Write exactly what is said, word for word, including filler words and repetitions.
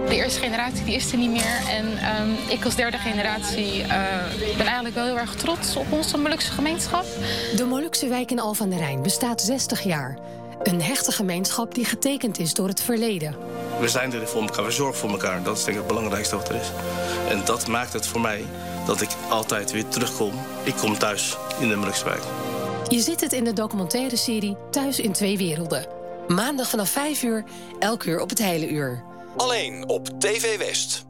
De eerste generatie die is er niet meer. En um, ik als derde generatie uh, ben eigenlijk wel heel erg trots op onze Molukse gemeenschap. De Molukse wijk in Alphen aan de Rijn bestaat zestig jaar. Een hechte gemeenschap die getekend is door het verleden. We zijn er voor elkaar, we zorgen voor elkaar. Dat is denk ik het belangrijkste wat er is. En dat maakt het voor mij dat ik altijd weer terugkom. Ik kom thuis in de Molukse wijk. Je ziet het in de documentaire serie Thuis in Twee Werelden. Maandag vanaf vijf uur, elk uur op het hele uur. Alleen op T V West.